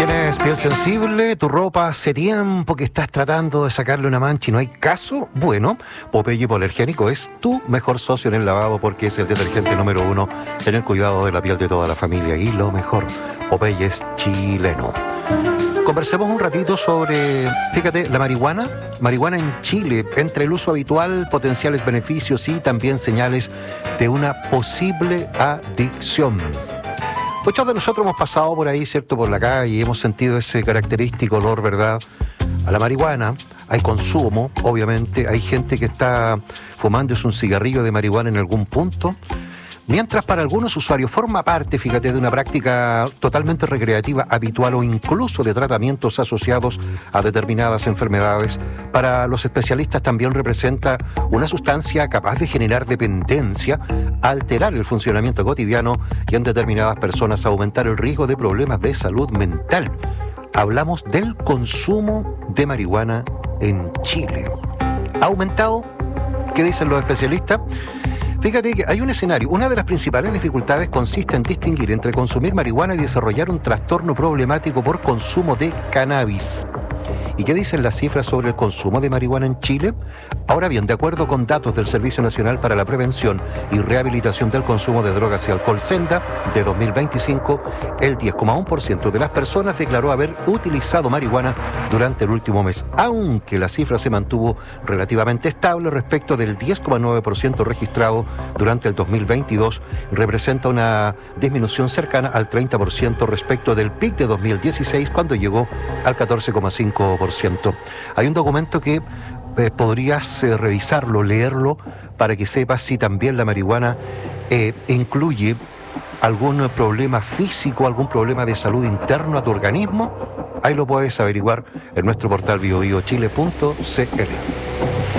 ¿Tienes piel sensible? ¿Tu ropa hace tiempo que estás tratando de sacarle una mancha y no hay caso? Bueno, Popeye Hipoalergénico es tu mejor socio en el lavado porque es el detergente número 1 en el cuidado de la piel de toda la familia. Y lo mejor, Popeye es chileno. Conversemos un ratito sobre, fíjate, la marihuana. Marihuana en Chile, entre el uso habitual, potenciales beneficios y también señales de una posible adicción. Muchos de nosotros hemos pasado por ahí, ¿cierto?, por la calle y hemos sentido ese característico olor, ¿verdad?, a la marihuana. Hay consumo, obviamente, hay gente que está fumándose un cigarrillo de marihuana en algún punto, mientras para algunos usuarios forma parte, fíjate, de una práctica totalmente recreativa, habitual o incluso de tratamientos asociados a determinadas enfermedades. Para los especialistas también representa una sustancia capaz de generar dependencia, alterar el funcionamiento cotidiano y en determinadas personas aumentar el riesgo de problemas de salud mental. Hablamos del consumo de marihuana en Chile. ¿Ha aumentado? ¿Qué dicen los especialistas? Fíjate que hay un escenario. Una de las principales dificultades consiste en distinguir entre consumir marihuana y desarrollar un trastorno problemático por consumo de cannabis. ¿Y qué dicen las cifras sobre el consumo de marihuana en Chile? Ahora bien, de acuerdo con datos del Servicio Nacional para la Prevención y Rehabilitación del Consumo de Drogas y Alcohol, SENDA, de 2025, el 10,1% de las personas declaró haber utilizado marihuana durante el último mes, aunque la cifra se mantuvo relativamente estable respecto del 10,9% registrado durante el 2022, representa una disminución cercana al 30% respecto del pic de 2016, cuando llegó al 14,5%. Hay un documento que podrías revisarlo, leerlo, para que sepas si también la marihuana incluye algún problema físico, algún problema de salud interno a tu organismo. Ahí lo puedes averiguar en nuestro portal biobiochile.cl.